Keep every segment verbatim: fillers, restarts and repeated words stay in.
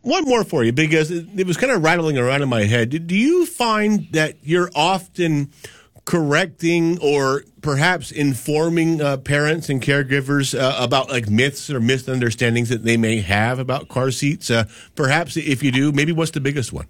one more for you, because it, it was kind of rattling around in my head. Do you find that you're often correcting or perhaps informing uh, parents and caregivers uh, about like myths or misunderstandings that they may have about car seats? Uh, perhaps if you do, maybe what's the biggest one?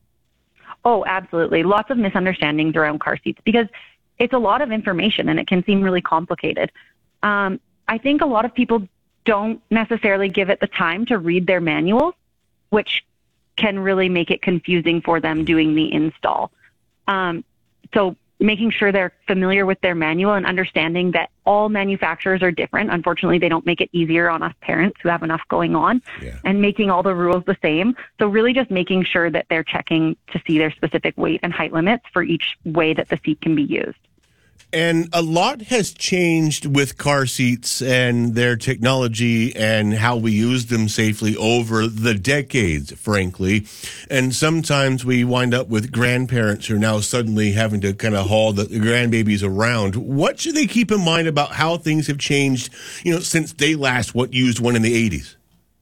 Oh, absolutely. Lots of misunderstandings around car seats because it's a lot of information and it can seem really complicated. Um, I think a lot of people don't necessarily give it the time to read their manuals, which can really make it confusing for them doing the install. Um, so making sure they're familiar with their manual and understanding that all manufacturers are different. Unfortunately, they don't make it easier on us parents who have enough going on, yeah. and making all the rules the same. So really just making sure that they're checking to see their specific weight and height limits for each way that the seat can be used. And a lot has changed with car seats and their technology and how we use them safely over the decades, frankly. And sometimes we wind up with grandparents who are now suddenly having to kind of haul the grandbabies around. What should they keep in mind about how things have changed, you know, since they last what used one in the eighties?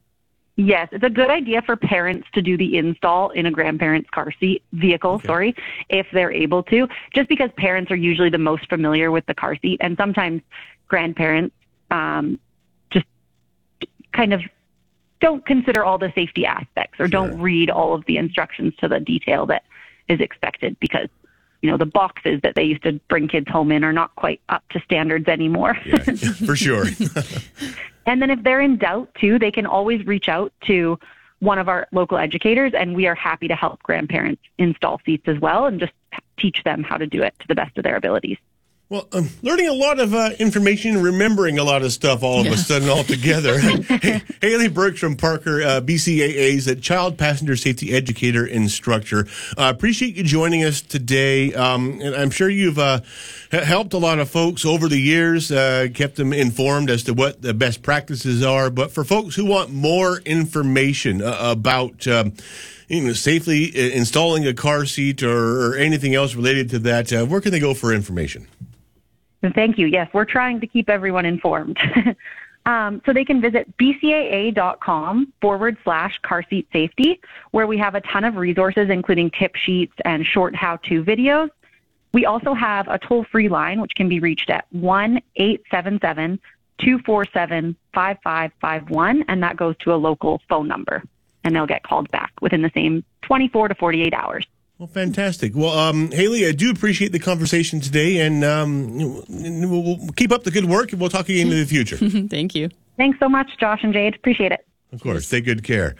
Yes, it's a good idea for parents to do the install in a grandparent's car seat vehicle, okay. sorry, if they're able to, just because parents are usually the most familiar with the car seat. And sometimes grandparents um, just kind of don't consider all the safety aspects or sure. don't read all of the instructions to the detail that is expected because, you know, the boxes that they used to bring kids home in are not quite up to standards anymore. Yeah, for sure. And then if they're in doubt, too, they can always reach out to one of our local educators, and we are happy to help grandparents install seats as well and just teach them how to do it to the best of their abilities. Well, I'm learning a lot of uh, information and remembering a lot of stuff all of yeah. a sudden all together. Hey, Haley Burks from Parker, uh, B C A A's a Child Passenger Safety Educator Instructor. Uh, appreciate you joining us today. Um, and I'm sure you've uh, helped a lot of folks over the years, uh, kept them informed as to what the best practices are. But for folks who want more information uh, about um, you know, safely installing a car seat or, or anything else related to that, uh, where can they go for information? Thank you. Yes, we're trying to keep everyone informed. um, so they can visit bcaa.com forward slash car seat safety, where we have a ton of resources, including tip sheets and short how-to videos. We also have a toll-free line, which can be reached at one eight seven seven, two four seven, five five five one, and that goes to a local phone number, and they'll get called back within the same twenty-four to forty-eight hours. Well, fantastic. Well, um, Haley, I do appreciate the conversation today, and um, we'll keep up the good work, and we'll talk again in the future. Thank you. Thanks so much, Josh and Jade. Appreciate it. Of course. Take good care.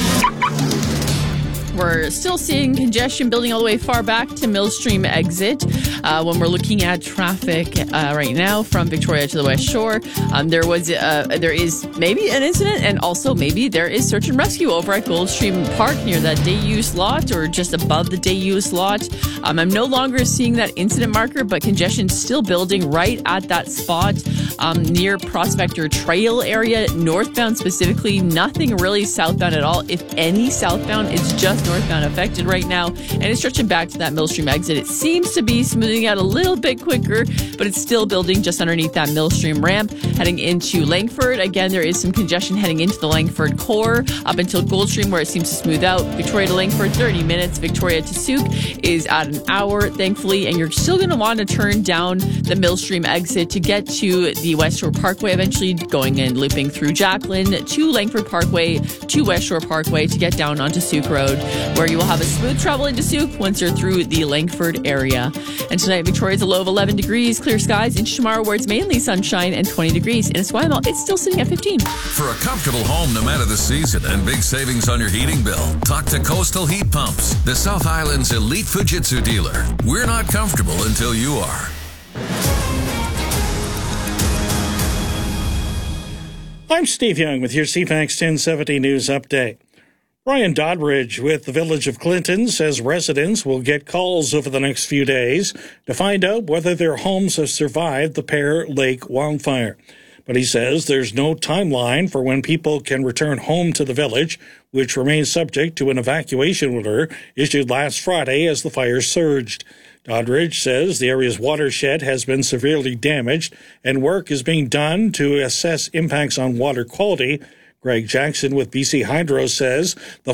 We're still seeing congestion building all the way far back to Millstream exit. Uh, when we're looking at traffic uh, right now from Victoria to the West Shore, um, there was uh, there is maybe an incident, and also maybe there is search and rescue over at Goldstream Park near that day use lot or just above the day use lot. Um, I'm no longer seeing that incident marker, but congestion still building right at that spot um, near Prospector Trail area, northbound specifically. Nothing really southbound at all. If any southbound, it's just northbound affected right now, and it's stretching back to that Millstream exit. It seems to be smoothing out a little bit quicker, but it's still building just underneath that Millstream ramp. Heading into Langford, again, there is some congestion heading into the Langford core up until Goldstream, where it seems to smooth out. Victoria to Langford, thirty minutes. Victoria to Souk is at an hour, thankfully, and you're still going to want to turn down the Millstream exit to get to the West Shore Parkway, eventually going and looping through Jacqueline to Langford Parkway to West Shore Parkway to get down onto Souk Road, where you will have a smooth travel into Souk once you're through the Langford area. And tonight, Victoria's a low of eleven degrees, clear skies. Into tomorrow, where it's mainly sunshine, and twenty degrees. In Esquimalt, it's still sitting at fifteen. For a comfortable home no matter the season and big savings on your heating bill, talk to Coastal Heat Pumps, the South Island's elite Fujitsu dealer. We're not comfortable until you are. I'm Steve Young with your C FAX ten seventy News Update. Brian Doddridge with the Village of Clinton says residents will get calls over the next few days to find out whether their homes have survived the Pear Lake wildfire. But he says there's no timeline for when people can return home to the village, which remains subject to an evacuation order issued last Friday as the fire surged. Doddridge says the area's watershed has been severely damaged and work is being done to assess impacts on water quality. Greg Jackson with B C Hydro says the